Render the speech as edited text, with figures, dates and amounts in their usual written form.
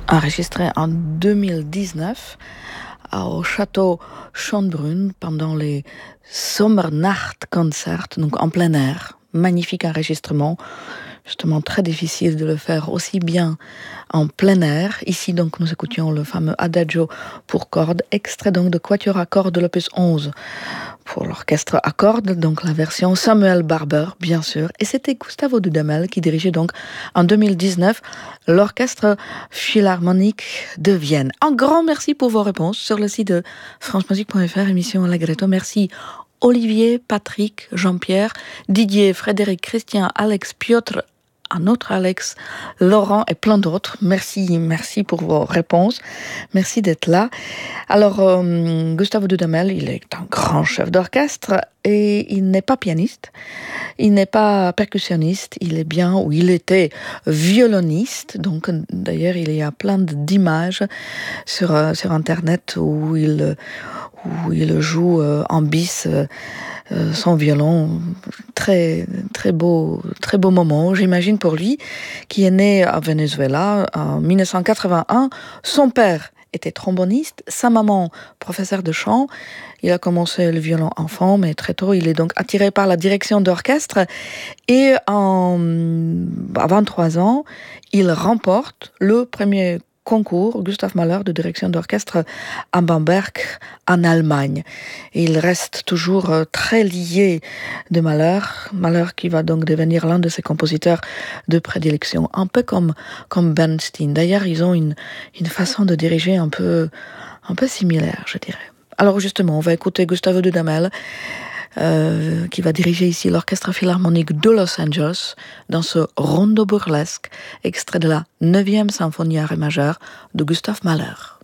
enregistré en 2019 au château Schönbrunn pendant les Sommernachtkonzert, donc en plein air. Magnifique enregistrement, justement très difficile de le faire aussi bien en plein air. Ici donc nous écoutions le fameux Adagio pour cordes, extrait donc de Quatuor à cordes de l'opus 11 pour l'orchestre à cordes, donc la version Samuel Barber bien sûr, et c'était Gustavo Dudamel qui dirigeait donc en 2019 l'orchestre philharmonique de Vienne. Un grand merci pour vos réponses sur le site de francemusique.fr, émission Allegretto. Merci Olivier, Patrick, Jean-Pierre, Didier, Frédéric, Christian, Alex, Piotr, un autre Alex, Laurent et plein d'autres. Merci pour vos réponses. Merci d'être là. Alors, Gustavo Dudamel, il est un grand chef d'orchestre et il n'est pas pianiste, il n'est pas percussionniste, il est bien, ou il était violoniste. Donc, d'ailleurs, il y a plein d'images sur Internet où il joue en bis son violon. Très beau moment, j'imagine, pour lui, qui est né à Venezuela en 1981. Son père était tromboniste, sa maman professeure de chant. Il a commencé le violon enfant, mais très tôt, il est donc attiré par la direction d'orchestre. Et à 23 ans, il remporte le premier concours Gustav Mahler de direction d'orchestre à Bamberg, en Allemagne. Et il reste toujours très lié de Mahler qui va donc devenir l'un de ses compositeurs de prédilection, un peu comme Bernstein. D'ailleurs, ils ont une façon de diriger un peu similaire, je dirais. Alors justement, on va écouter Gustavo Dudamel, qui va diriger ici l'orchestre philharmonique de Los Angeles dans ce rondo burlesque, extrait de la 9e symphonie à ré majeur de Gustav Mahler.